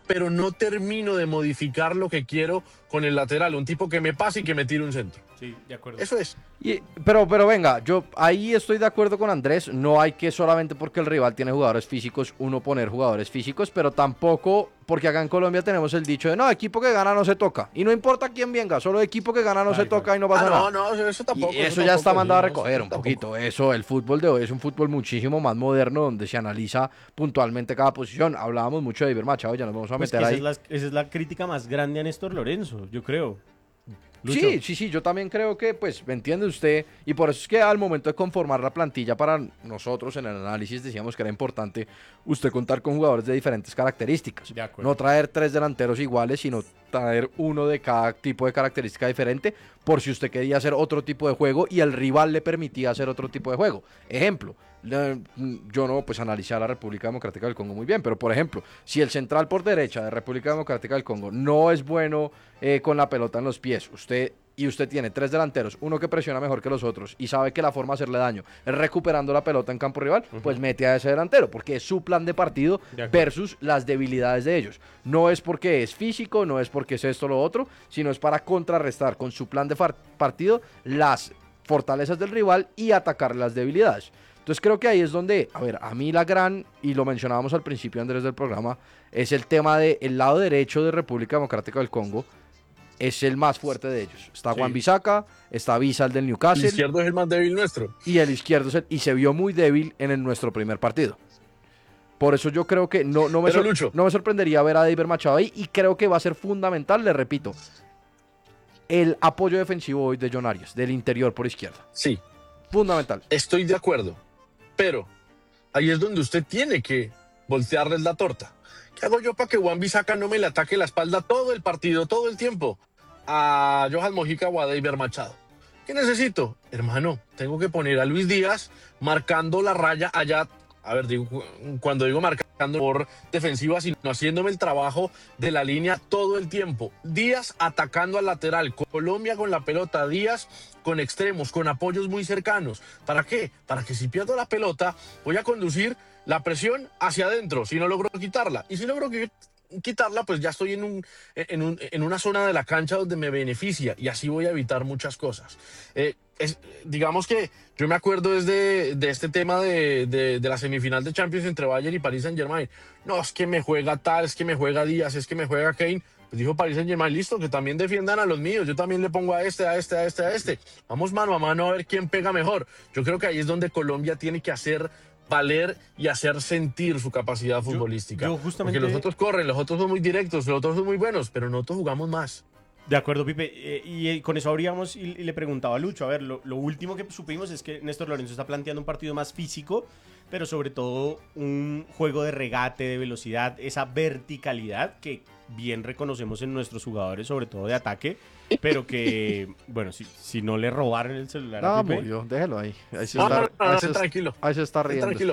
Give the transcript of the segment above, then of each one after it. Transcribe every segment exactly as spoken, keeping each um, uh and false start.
pero no termino de modificar lo que quiero con el lateral, un tipo que me pase y que me tire un centro. Sí, de acuerdo. Eso es. Y, pero, pero venga, yo ahí estoy de acuerdo con Andrés. No hay que solamente porque el rival tiene jugadores físicos, uno poner jugadores físicos, pero tampoco porque acá en Colombia tenemos el dicho de no, equipo que gana no se toca. Y no importa quién venga, solo equipo que gana no Ay, se no. toca y no pasa Ah, nada. no, no, eso tampoco. Y eso, eso ya tampoco, está mandado a no, recoger eso un tampoco. poquito. Eso, el fútbol de hoy es un fútbol muchísimo más moderno donde se analiza puntualmente cada posición. Hablábamos mucho de Iber Machado, ya nos vamos a Pues meter que esa, ahí. es la, esa es la crítica más grande a Néstor Lorenzo, yo creo. Lucho. Sí, sí, sí, yo también creo que, pues, me entiende usted, y por eso es que al momento de conformar la plantilla para nosotros en el análisis decíamos que era importante usted contar con jugadores de diferentes características. De acuerdo. No traer tres delanteros iguales, sino traer uno de cada tipo de característica diferente, por si usted quería hacer otro tipo de juego y el rival le permitía hacer otro tipo de juego. Ejemplo, le- yo no, pues, analicé a la República Democrática del Congo muy bien, pero por ejemplo, si el central por derecha de República Democrática del Congo no es bueno eh, con la pelota en los pies, usted y usted tiene tres delanteros, uno que presiona mejor que los otros y sabe que la forma de hacerle daño es recuperando la pelota en campo rival, uh-huh. pues mete a ese delantero, porque es su plan de partido de versus las debilidades de ellos. No es porque es físico, no es porque es esto o lo otro, sino es para contrarrestar con su plan de partido las fortalezas del rival y atacar las debilidades. Entonces creo que ahí es donde, a ver, a mí la gran, y lo mencionábamos al principio, Andrés, del programa, es el tema del lado derecho de República Democrática del Congo, es el más fuerte de ellos. Está Sí. Wan-Bissaka, está Visa, el del El Newcastle, izquierdo es el más débil nuestro. y el izquierdo es el- y se vio muy débil en el, nuestro primer partido. Por eso yo creo que no, no, me, Pero, sor- Lucho. no me sorprendería ver a David Machado ahí, y creo que va a ser fundamental, le repito, el apoyo defensivo hoy de John Arias, del interior por izquierda. Sí, Fundamental. estoy de acuerdo. Pero ahí es donde usted tiene que voltearles la torta. ¿Qué hago yo para que Wan-Bissaka no me le ataque la espalda todo el partido, todo el tiempo a Johan Mojica o a David Machado? ¿Qué necesito? Hermano, tengo que poner a Luis Díaz marcando la raya allá. A ver, digo, cuando digo marcando por defensiva, sino haciéndome el trabajo de la línea todo el tiempo. Díaz atacando al lateral, Colombia con la pelota, Díaz con extremos, con apoyos muy cercanos. ¿Para qué? Para que si pierdo la pelota, voy a conducir la presión hacia adentro, si no logro quitarla. Y si logro qui- quitarla, pues ya estoy en, un, en, un, en una zona de la cancha donde me beneficia, y así voy a evitar muchas cosas. Eh, es, digamos que yo me acuerdo desde de este tema de, de, de la semifinal de Champions entre Bayern y Paris Saint-Germain. No, es que me juega tal, es que me juega Díaz, es que me juega Kane. Pues dijo Paris Saint-Germain, listo, que también defiendan a los míos. Yo también le pongo a este, a este, a este, a este. Vamos mano a mano a ver quién pega mejor. Yo creo que ahí es donde Colombia tiene que hacer valer y hacer sentir su capacidad futbolística. yo justamente- Porque los otros corren, los otros son muy directos, los otros son muy buenos, pero nosotros jugamos más. De acuerdo, Pipe. Eh, y eh, con eso abríamos y, y le preguntaba a Lucho. A ver, lo, lo último que supimos es que Néstor Lorenzo está planteando un partido más físico, pero sobre todo un juego de regate, de velocidad, esa verticalidad que bien reconocemos en nuestros jugadores, sobre todo de ataque, pero que, bueno, si, si no le robaron el celular a No, Pipe, murió, déjelo ahí. Ahí se No, está, no, no, ahí no, se está- tranquilo. ahí se está riendo. Tranquilo.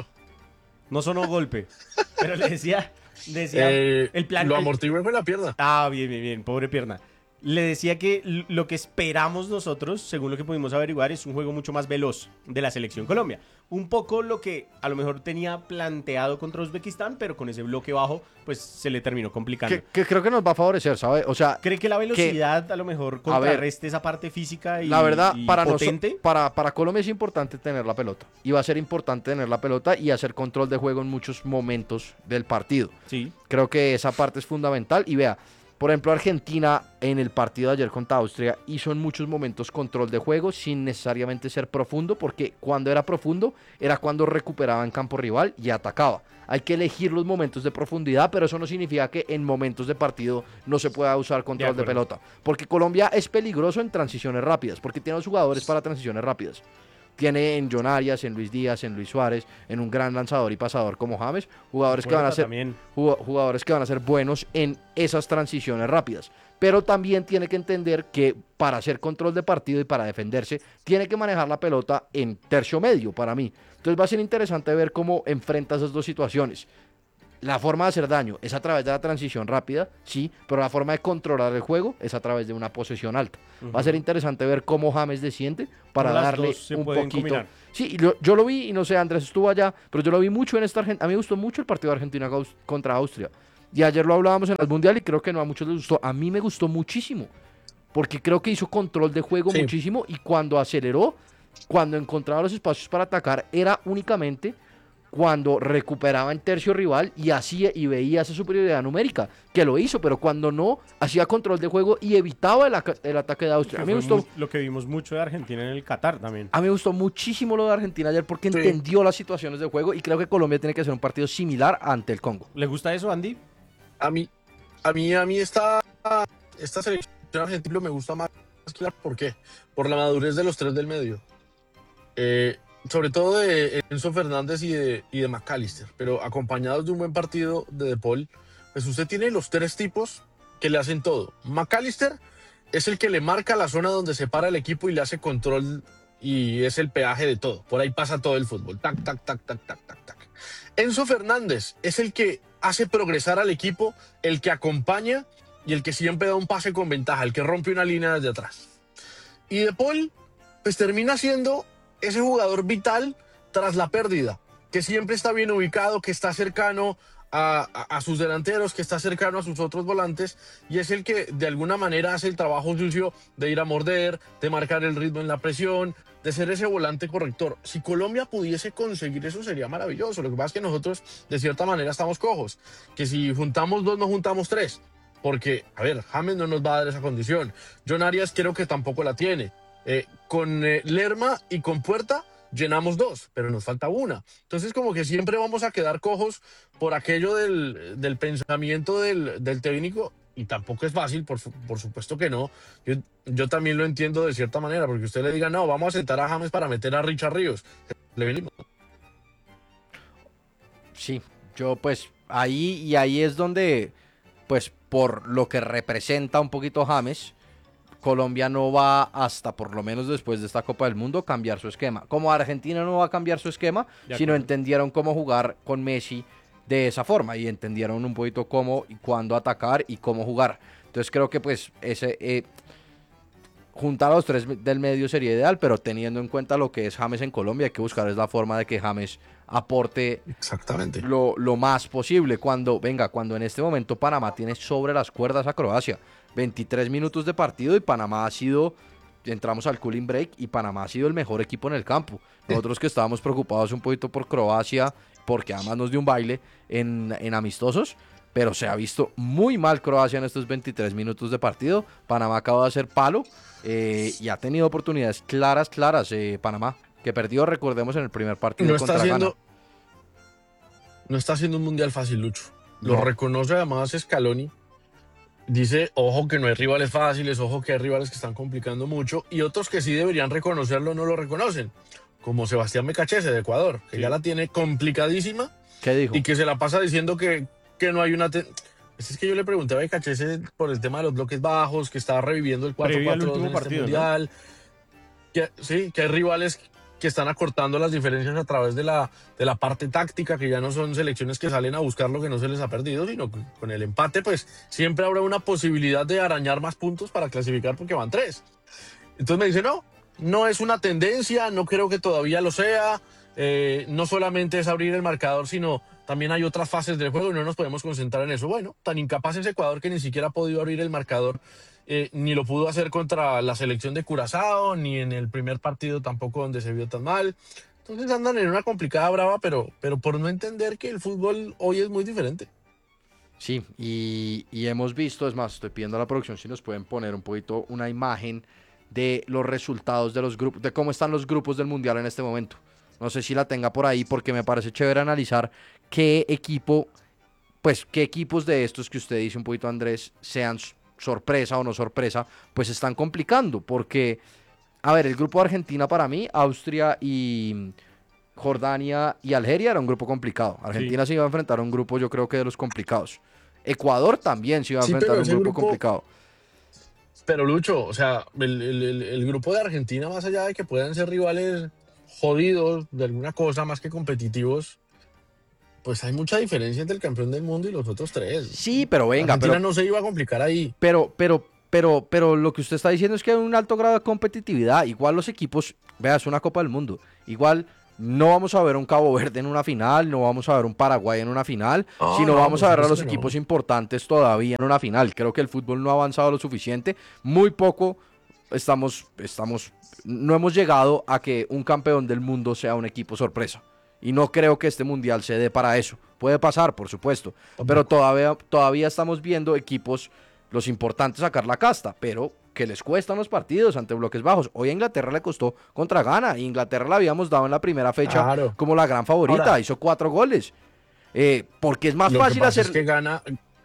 no sonó golpe. Pero le decía, decía Eh, el plan... lo el- amortigué con la pierna. Ah, bien, bien, bien, pobre pierna. Le decía que l- lo que esperamos nosotros, según lo que pudimos averiguar, es un juego mucho más veloz de la selección Colombia. Un poco lo que a lo mejor tenía planteado contra Uzbekistán, pero con ese bloque bajo, pues se le terminó complicando. Que, que creo que nos va a favorecer, ¿sabe? O sea, ¿Cree que la velocidad a lo mejor contrarreste esa parte física y, la verdad, y para, noso- potente? para, para Colombia es importante tener la pelota. Y va a ser importante tener la pelota y hacer control de juego en muchos momentos del partido. Sí, Creo que esa parte es fundamental. Y vea, por ejemplo, Argentina en el partido de ayer contra Austria hizo en muchos momentos control de juego sin necesariamente ser profundo, porque cuando era profundo era cuando recuperaba en campo rival y atacaba. Hay que elegir los momentos de profundidad, pero eso no significa que en momentos de partido no se pueda usar control de, acuerdo. pelota. Porque Colombia es peligroso en transiciones rápidas, porque tiene los jugadores para transiciones rápidas. Tiene en John Arias, en Luis Díaz, en Luis Suárez, en un gran lanzador y pasador como James, jugadores que van a Puerta ser también. jug- jugadores que van a ser buenos en esas transiciones rápidas. Pero también tiene que entender que para hacer control de partido y para defenderse, tiene que manejar la pelota en tercio medio para mí. Entonces va a ser interesante ver cómo enfrenta esas dos situaciones. La forma de hacer daño es a través de la transición rápida, sí, pero la forma de controlar el juego es a través de una posesión alta. Va a ser interesante ver cómo James desciende para Cómo las darle dos se un pueden poquito. combinar. Sí, y lo- yo lo vi y no sé, Andrés estuvo allá, pero yo lo vi mucho en esta Argentina. A mí me gustó mucho el partido de Argentina gaus- contra Austria. Y ayer lo hablábamos en el Mundial y creo que no a muchos les gustó. A mí me gustó muchísimo, porque creo que hizo control de juego Sí. muchísimo y cuando aceleró, cuando encontraba los espacios para atacar, era únicamente cuando recuperaba en tercio rival y hacía y veía esa superioridad numérica, que lo hizo, pero cuando no, hacía control de juego y evitaba el, aca- el ataque de Austria. Que A mí me fue gustó, mu- lo que vimos mucho de Argentina en el Qatar también. a mí me gustó muchísimo lo de Argentina ayer porque Sí. entendió las situaciones de juego y creo que Colombia tiene que hacer un partido similar ante el Congo. ¿Le gusta eso, Andy? A mí, a mí, a mí esta, esta selección argentina me gusta más. ¿Por qué? Por la madurez de los tres del medio. Eh, sobre todo de Enzo Fernández y de, y de McAllister, pero acompañados de un buen partido de De Paul, pues usted tiene los tres tipos que le hacen todo. McAllister es el que le marca la zona donde se para el equipo y le hace control y es el peaje de todo. Por ahí pasa todo el fútbol. Tac, tac, tac, tac, tac, tac, tac. Enzo Fernández es el que hace progresar al equipo, el que acompaña y el que siempre da un pase con ventaja, el que rompe una línea desde atrás. Y De Paul, pues termina siendo ese jugador vital tras la pérdida, que siempre está bien ubicado, que está cercano a, a, a sus delanteros, que está cercano a sus otros volantes, y es el que de alguna manera hace el trabajo sucio de ir a morder, de marcar el ritmo en la presión, de ser ese volante corrector. Si Colombia pudiese conseguir eso sería maravilloso. Lo que pasa es que nosotros de cierta manera estamos cojos, que si juntamos dos no juntamos tres, porque, a ver, James no nos va a dar esa condición. John Arias creo que tampoco la tiene. Eh, con eh, Lerma y con Puerta llenamos dos, pero nos falta una. Entonces como que siempre vamos a quedar cojos por aquello del, del pensamiento del, del técnico, y tampoco es fácil, por, su- por supuesto que no. Yo, yo también lo entiendo de cierta manera, porque usted le diga, no, vamos a sentar a James para meter a Richard Ríos. Le venimos. Sí, yo pues ahí y ahí es donde, pues por lo que representa un poquito James, Colombia no va hasta por lo menos después de esta Copa del Mundo cambiar su esquema. Como Argentina no va a cambiar su esquema, De sino acuerdo. entendieron cómo jugar con Messi de esa forma y entendieron un poquito cómo y cuándo atacar y cómo jugar. Entonces creo que pues ese eh, juntar a los tres del medio sería ideal, pero teniendo en cuenta lo que es James en Colombia, hay que buscar es la forma de que James aporte Exactamente. lo, lo más posible. Cuando, venga, cuando en este momento Panamá tiene sobre las cuerdas a Croacia, veintitrés minutos de partido y Panamá ha sido, entramos al cooling break y Panamá ha sido el mejor equipo en el campo. Nosotros que estábamos preocupados un poquito por Croacia, porque además nos dio un baile en, en amistosos, pero se ha visto muy mal Croacia en estos veintitrés minutos de partido. Panamá acaba de hacer palo eh, y ha tenido oportunidades claras, claras eh, Panamá, que perdió, recordemos, en el primer partido No está contra haciendo, Ghana. no está haciendo un mundial fácil, Lucho. Lo No. reconoce además Scaloni. Dice, ojo que no hay rivales fáciles, ojo que hay rivales que están complicando mucho, y otros que sí deberían reconocerlo no lo reconocen, como Sebastián Mecachese de Ecuador, que Sí. ya la tiene complicadísima ¿Qué dijo? y que se la pasa diciendo que, que no hay una... te- Pues es que yo le pregunté a Mecachese por el tema de los bloques bajos, que estaba reviviendo el Previo al cuatro cuatro dos último en este partido, ¿no? mundial, que, sí, que hay rivales que están acortando las diferencias a través de la, de la parte táctica, que ya no son selecciones que salen a buscar lo que no se les ha perdido, sino que con el empate, pues siempre habrá una posibilidad de arañar más puntos para clasificar porque van tres. Entonces me dice, no, no es una tendencia, no creo que todavía lo sea, eh, no solamente es abrir el marcador, sino también hay otras fases del juego y no nos podemos concentrar en eso. Bueno, tan incapaz es Ecuador que ni siquiera ha podido abrir el marcador, eh, ni lo pudo hacer contra la selección de Curazao, ni en el primer partido tampoco donde se vio tan mal. Entonces andan en una complicada brava, pero, pero por no entender que el fútbol hoy es muy diferente. Sí, y, y hemos visto, es más, estoy pidiendo a la producción si nos pueden poner un poquito una imagen de los resultados de los grupos, de cómo están los grupos del Mundial en este momento. No sé si la tenga por ahí porque me parece chévere analizar qué equipo, pues qué equipos de estos que usted dice un poquito, Andrés, sean s- sorpresa o no sorpresa, pues están complicando porque, a ver, el grupo de Argentina para mí, Austria y Jordania y Algeria era un grupo complicado. Argentina se iba a enfrentar a un grupo yo creo que de los complicados. Ecuador también se iba a Sí, enfrentar pero a un ese grupo, grupo- complicado. Pero Lucho, o sea, el, el- el- el grupo de Argentina, más allá de que puedan ser rivales jodidos de alguna cosa más que competitivos, pues hay mucha diferencia entre el campeón del mundo y los otros tres. Sí, pero venga, Argentina pero, no se iba a complicar ahí. pero, pero, pero, pero lo que usted está diciendo es que hay un alto grado de competitividad. Igual los equipos, vea, es una Copa del Mundo. Igual No vamos a ver un Cabo Verde en una final, no vamos a ver un Paraguay en una final, No, sino no, vamos por a ver a los supuesto que equipos no. importantes todavía en una final. Creo que el fútbol no ha avanzado lo suficiente, muy poco estamos, estamos, no hemos llegado a que un campeón del mundo sea un equipo sorpresa. Y no creo que este mundial se dé para eso. Puede pasar, por supuesto, pero todavía, todavía estamos viendo equipos, los importantes, sacar la casta, pero que les cuestan los partidos ante bloques bajos. Hoy a Inglaterra le costó contra Ghana. Inglaterra la habíamos dado en la primera fecha Claro. como la gran favorita. Ahora, Hizo cuatro goles. Eh, porque es más lo que fácil pasa hacer... es que Ghana,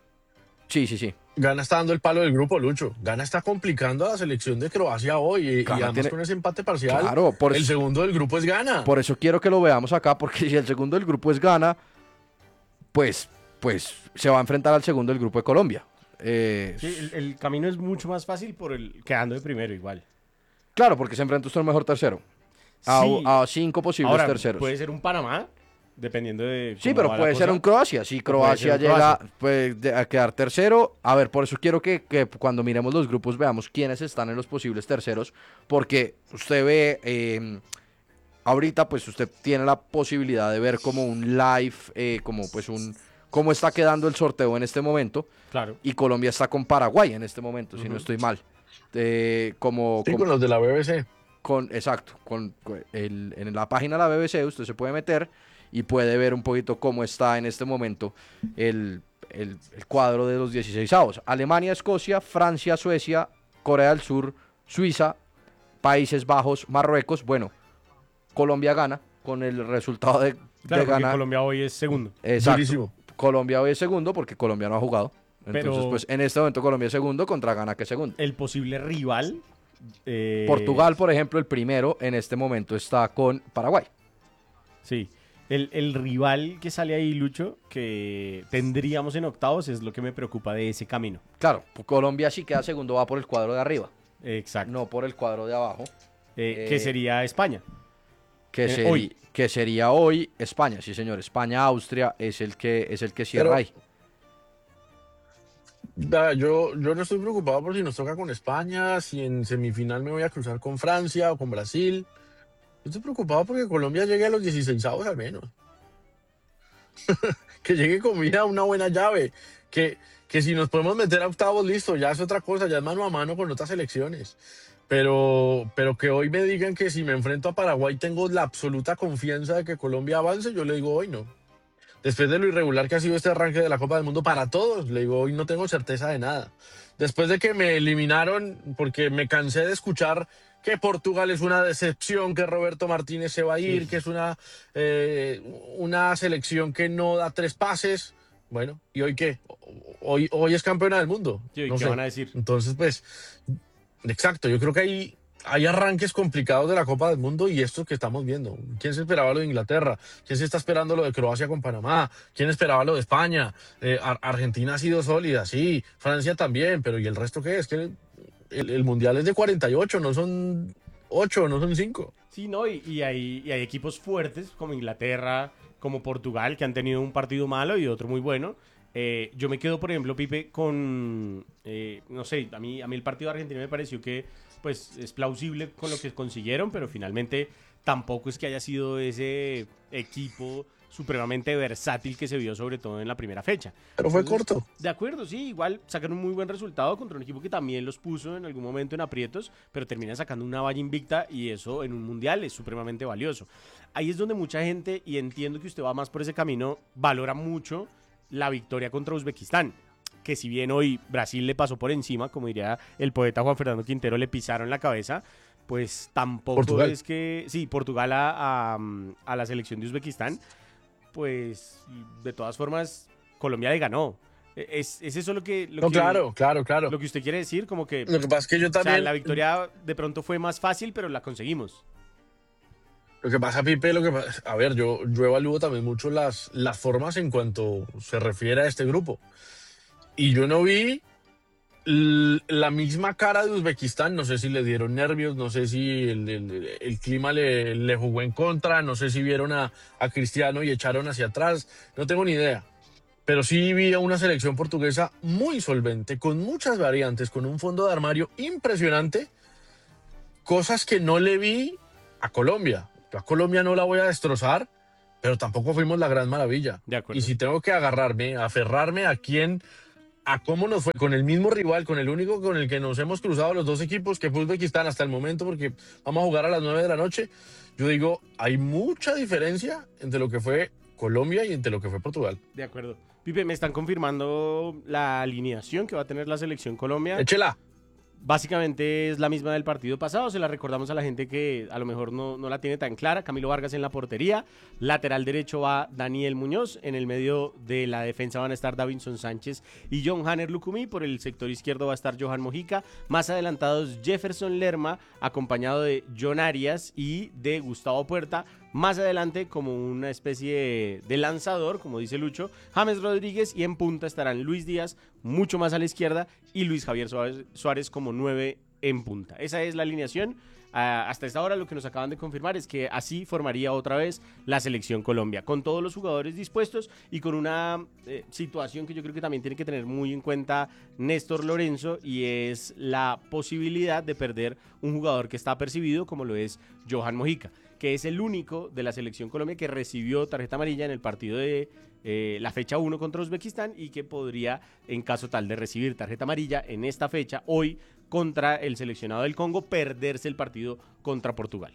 Sí, sí, sí. Ghana está dando el palo del grupo, Lucho. Ghana está complicando a la selección de Croacia hoy. Y, y Ghana además tiene- con ese empate parcial, Claro, por el eso, segundo del grupo es Ghana. por eso quiero que lo veamos acá, porque si el segundo del grupo es Ghana, pues, pues se va a enfrentar al segundo del grupo de Colombia. Eh, Sí, el, el camino es mucho más fácil por el quedando de primero igual. Claro, porque se enfrenta usted al mejor tercero. A, Sí. a cinco posibles Ahora, terceros. puede ser un Panamá, dependiendo de Sí, cómo pero va la puede ser cosa. un Croacia. Si puede Croacia ser un llega Croacia. pues, de- a quedar tercero, a ver, por eso quiero que, que cuando miremos los grupos veamos quiénes están en los posibles terceros, porque usted ve, eh, ahorita pues usted tiene la posibilidad de ver como un live, eh, como pues un, cómo está quedando el sorteo en este momento, Claro. y Colombia está con Paraguay en este momento, si no Ujú. estoy mal. Eh, como, Sí, como- con los de la B B C. con, exacto, con, con el- en la página de la B B C usted se puede meter y puede ver un poquito cómo está en este momento el, el- el cuadro de los dieciséis avos. Alemania, Escocia, Francia, Suecia, Corea del Sur, Suiza, Países Bajos, Marruecos. Bueno, Colombia gana con el resultado de, Claro, de porque ganar. Colombia hoy es segundo. Exacto. Durísimo. Colombia hoy es segundo porque Colombia no ha jugado. Entonces, Pero- pues en este momento Colombia es segundo contra Ghana que es segundo. El posible rival. eh, Portugal, por ejemplo, el primero en este momento está con Paraguay. Sí. El, el rival que sale ahí, Lucho, que tendríamos en octavos, es lo que me preocupa de ese camino. Claro, Colombia sí queda segundo, va por el cuadro de arriba, Exacto. no por el cuadro de abajo, Eh, eh, que sería España. que, Eh, seri- hoy. que sería hoy España, sí señor, España-Austria es el que es el que cierra Pero- ahí. Da, Yo, yo no estoy preocupado por si nos toca con España, si en semifinal me voy a cruzar con Francia o con Brasil. Yo estoy preocupado porque Colombia llegue a los dieciséis al menos. Que llegue con vida una buena llave. Que, que si nos podemos meter a octavos, listo, ya es otra cosa, ya es mano a mano con otras selecciones. Pero, pero que hoy me digan que si me enfrento a Paraguay tengo la absoluta confianza de que Colombia avance, yo le digo hoy no. Después de lo irregular que ha sido este arranque de la Copa del Mundo para todos, le digo, hoy no tengo certeza de nada. Después de que me eliminaron, porque me cansé de escuchar que Portugal es una decepción, que Roberto Martínez se va a ir, Sí. que es una, eh, una selección que no da tres pases. Bueno, ¿y hoy qué? Hoy, hoy es campeona del mundo. Sí, ¿y No qué sé. van a decir? Entonces, pues, exacto, yo creo que hay, hay arranques complicados de la Copa del Mundo y esto que estamos viendo. ¿Quién se esperaba lo de Inglaterra? ¿Quién se está esperando lo de Croacia con Panamá? ¿Quién esperaba lo de España? Eh, Ar- Argentina ha sido sólida, sí, Francia también, pero ¿y el resto qué es? Que el, el- el Mundial es de cuarenta y ocho, no son ocho, no son cinco. Sí, ¿no? Y, y hay, y hay equipos fuertes como Inglaterra, como Portugal, que han tenido un partido malo y otro muy bueno. Eh, yo me quedo, por ejemplo, Pipe, con, eh, no sé, a mí, a mí el partido de Argentina me pareció que pues es plausible con lo que consiguieron, pero finalmente tampoco es que haya sido ese equipo supremamente versátil que se vio sobre todo en la primera fecha. Pero fue Entonces, corto. De acuerdo, sí, igual sacaron un muy buen resultado contra un equipo que también los puso en algún momento en aprietos, pero terminan sacando una valla invicta y eso en un mundial es supremamente valioso. Ahí es donde mucha gente, y entiendo que usted va más por ese camino, valora mucho la victoria contra Uzbekistán, que si bien hoy Brasil le pasó por encima, como diría el poeta Juan Fernando Quintero, le pisaron la cabeza, pues tampoco Portugal. es que, sí, Portugal a, a, a la selección de Uzbekistán, pues de todas formas Colombia le ganó. Es, es eso lo que, lo No, que, claro, claro, claro. lo que usted quiere decir, como que Lo que pasa es que yo o sea, también... la victoria de pronto fue más fácil, pero la conseguimos. Lo que pasa, Pipe, lo que pasa, a ver, yo, yo evalúo también mucho las, las formas en cuanto se refiere a este grupo. Y yo no vi l- la misma cara de Uzbekistán, no sé si le dieron nervios, no sé si el, el- el clima le, le jugó en contra, no sé si vieron a, a Cristiano y echaron hacia atrás, no tengo ni idea. Pero sí vi a una selección portuguesa muy solvente, con muchas variantes, con un fondo de armario impresionante, cosas que no le vi a Colombia. Yo a Colombia no la voy a destrozar, pero tampoco fuimos la gran maravilla. De acuerdo. Y si tengo que agarrarme, aferrarme a quién, a cómo nos fue con el mismo rival, con el único con el que nos hemos cruzado los dos equipos, que fue Uzbekistán hasta el momento, porque vamos a jugar a las nueve de la noche, yo digo, hay mucha diferencia entre lo que fue Colombia y entre lo que fue Portugal. De acuerdo. Pipe, me están confirmando la alineación que va a tener la selección Colombia. Échela. Básicamente es la misma del partido pasado, se la recordamos a la gente que a lo mejor no, no la tiene tan clara. Camilo Vargas en la portería, lateral derecho va Daniel Muñoz, en el medio de la defensa van a estar Davinson Sánchez y John Hanner Lucumí, por el sector izquierdo va a estar Johan Mojica, más adelantados Jefferson Lerma, acompañado de John Arias y de Gustavo Puerta. Más adelante, como una especie de lanzador, como dice Lucho, James Rodríguez, y en punta estarán Luis Díaz, mucho más a la izquierda, y Luis Javier Suárez, Suárez como nueve en punta. Esa es la alineación. Uh, hasta esta hora lo que nos acaban de confirmar es que así formaría otra vez la selección Colombia, con todos los jugadores dispuestos y con una eh, situación que yo creo que también tiene que tener muy en cuenta Néstor Lorenzo, y es la posibilidad de perder un jugador que está percibido, como lo es Johan Mojica, que es el único de la selección Colombia que recibió tarjeta amarilla en el partido de eh, la fecha uno contra Uzbekistán, y que podría, en caso tal de recibir tarjeta amarilla en esta fecha, hoy contra el seleccionado del Congo, perderse el partido contra Portugal.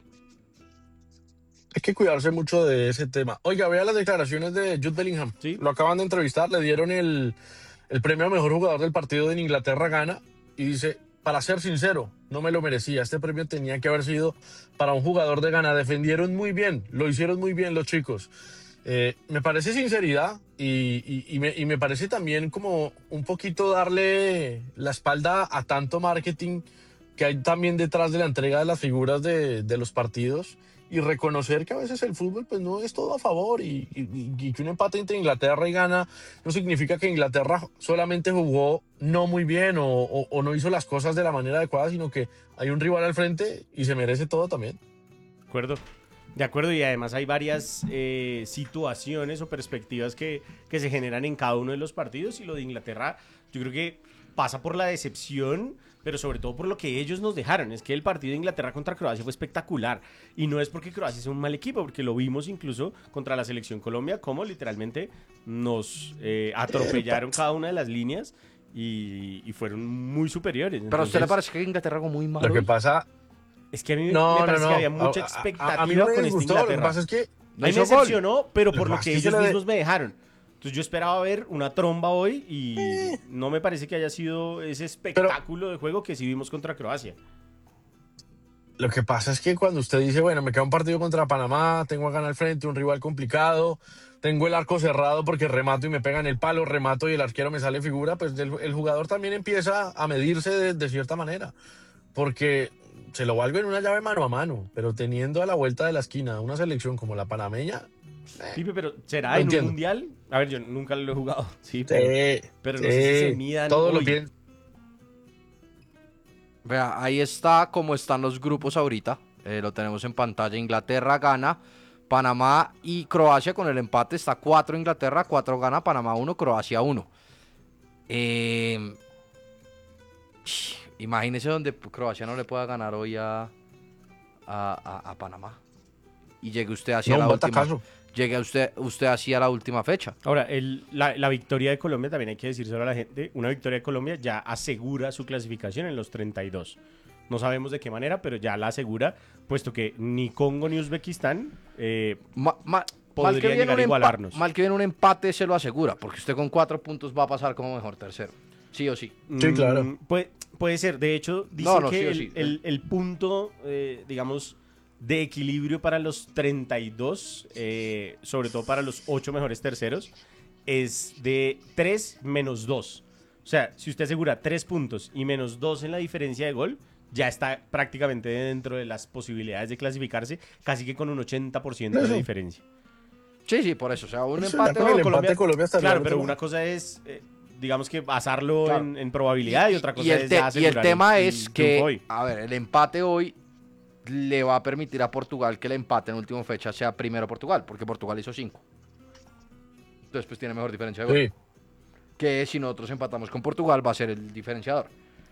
Hay que cuidarse mucho de ese tema. Oiga, vea las declaraciones de Jude Bellingham. ¿Sí? Lo acaban de entrevistar, le dieron el, el premio a mejor jugador del partido en Inglaterra-Ghana y dice, para ser sincero, no me lo merecía. Este premio tenía que haber sido para un jugador de Ghana. Defendieron muy bien, lo hicieron muy bien los chicos. Eh, me parece sinceridad y, y, y, me, y me parece también como un poquito darle la espalda a tanto marketing que hay también detrás de la entrega de las figuras de, de los partidos, y reconocer que a veces el fútbol pues no es todo a favor, y, y, y que un empate entre Inglaterra y Ghana no significa que Inglaterra solamente jugó no muy bien o, o, o no hizo las cosas de la manera adecuada, sino que hay un rival al frente y se merece todo también. De acuerdo. De acuerdo, y además hay varias eh, situaciones o perspectivas que, que se generan en cada uno de los partidos, y lo de Inglaterra yo creo que pasa por la decepción, pero sobre todo por lo que ellos nos dejaron. Es que el partido de Inglaterra contra Croacia fue espectacular, y no es porque Croacia sea un mal equipo, porque lo vimos incluso contra la selección Colombia, como literalmente nos eh, atropellaron cada una de las líneas y, y fueron muy superiores. Pero a usted le Entonces, parece que Inglaterra jugó muy mal Lo que hoy? pasa... es que a mí No, me no, parece no. que había mucha A- a- expectativa a, a mí no me con este gustó, lo que Inglaterra. pasa es que... No A mí me hizo gol. decepcionó, pero por Lo lo que que pasa es que ellos se le- mismos me dejaron. Entonces yo esperaba ver una tromba hoy, y no me parece que haya sido ese espectáculo de juego que sí vimos contra Croacia. Lo que pasa es que cuando usted dice, bueno, me queda un partido contra Panamá, tengo a ganar al frente, un rival complicado, tengo el arco cerrado porque remato y me pegan el palo, remato y el arquero me sale figura, pues el, el jugador también empieza a medirse de, de cierta manera, porque se lo valgo en una llave mano a mano, pero teniendo a la vuelta de la esquina una selección como la panameña... Pipe, pero ¿será No en entiendo. un mundial? A ver, yo nunca lo he jugado, sí, pero, Sí, pero no sí, sé si se midan todo lo hoy. bien. Vea, ahí está cómo están los grupos ahorita. Eh, lo tenemos en pantalla. Inglaterra, Ghana, Panamá y Croacia con el empate. Está cuatro Inglaterra, cuatro Ghana, Panamá uno, Croacia uno. Eh, imagínese donde Croacia no le pueda ganar hoy a, a, a- a Panamá. Y llegue usted hacia No, la un última. batacazo. Llegue usted, usted hacia la última fecha. Ahora, el- la, la victoria de Colombia, también hay que decírselo a la gente, una victoria de Colombia ya asegura su clasificación en los treinta y dos. No sabemos de qué manera, pero ya la asegura, puesto que ni Congo ni Uzbekistán eh, Ma- ma- Podría mal, que viene llegar un a empa- igualarnos. mal que viene un empate se lo asegura, porque usted con cuatro puntos va a pasar como mejor tercero. Sí o sí. Sí, claro. Mm, puede, puede ser. De hecho, dicen No, no, que sí o el, sí. el- el punto, eh, digamos, de equilibrio para los treinta y dos, eh, sobre todo para los ocho mejores terceros, es de tres menos dos. O sea, si usted asegura tres puntos y menos dos en la diferencia de gol, ya está prácticamente dentro de las posibilidades de clasificarse, casi que con un ochenta por ciento de Eso. diferencia. Sí, sí, por eso. O sea, un Eso, empate. ya con el Colombia- empate Colombia estaría Claro, en pero otro una lado. cosa es, eh, digamos que basarlo Claro. en, en probabilidad, y, otra cosa y el, es te- ya y el asegurar tema el- es el que, triunfo hoy. a ver, el empate hoy le va a permitir a Portugal que el empate en última fecha sea primero Portugal, porque Portugal hizo cinco. Entonces, pues tiene mejor diferencia de gol. Sí. Que si nosotros empatamos con Portugal va a ser el diferenciador.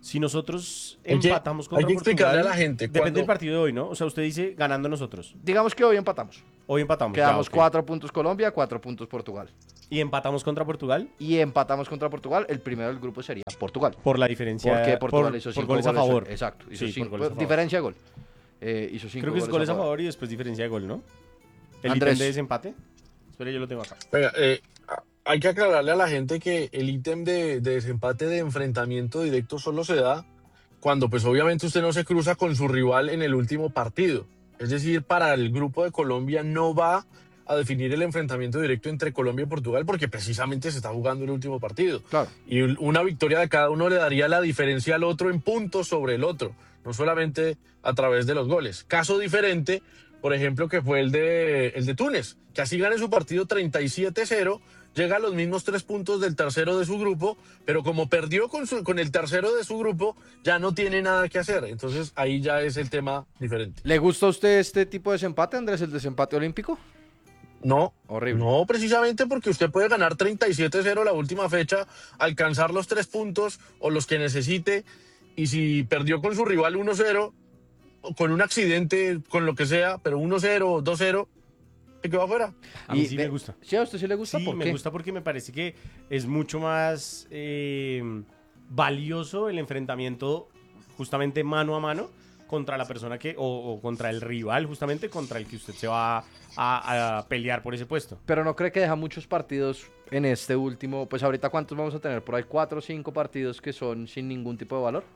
Si nosotros Hay que- empatamos hay contra que explicarle Portugal, a la gente depende cuando- del partido de hoy, ¿no? O sea, usted dice ganando nosotros. Digamos que hoy empatamos. Hoy empatamos. Quedamos ya, ok. cuatro puntos Colombia, cuatro puntos Portugal. Y empatamos contra Portugal Y empatamos contra Portugal, el primero del grupo sería Portugal. por la diferencia. Porque Portugal por, hizo por cinco goles a favor. Exacto, hizo Sí, por cinco, goles a favor. diferencia de gol. Eh, hizo cinco Creo que es goles a favor y después diferencia de gol, ¿no? El Andrés. ítem de desempate. Espere, yo lo tengo acá. Venga, eh, a- hay que aclararle a la gente que el ítem de, de desempate de enfrentamiento directo solo se da cuando pues obviamente usted no se cruza con su rival en el último partido. Es decir, para el grupo de Colombia no va a definir el enfrentamiento directo entre Colombia y Portugal porque precisamente se está jugando el último partido. Claro. Y una victoria de cada uno le daría la diferencia al otro en puntos sobre el otro, no solamente a través de los goles. Caso diferente, por ejemplo, que fue el de, el de Túnez, que así gane su partido treinta y siete cero, llega a los mismos tres puntos del tercero de su grupo, pero como perdió con, su, con el tercero de su grupo, ya no tiene nada que hacer. Entonces ahí ya es el tema diferente. ¿Le gusta a usted este tipo de desempate, Andrés, el desempate olímpico? No, Horrible. no, precisamente porque usted puede ganar treinta y siete cero la última fecha, alcanzar los tres puntos o los que necesite, y si perdió con su rival uno cero, o con un accidente, con lo que sea, pero uno cero, dos cero, se quedó afuera. A mí Y sí ve- me gusta. ¿Sí a usted sí le gusta? Sí, ¿Por me qué? gusta porque me parece que es mucho más eh, valioso el enfrentamiento justamente mano a mano contra la persona que, o, o contra el rival justamente contra el que usted se va a, a pelear por ese puesto. Pero no cree que deja muchos partidos en este último. Pues ahorita, ¿cuántos vamos a tener? Por ahí cuatro o cinco partidos que son sin ningún tipo de valor.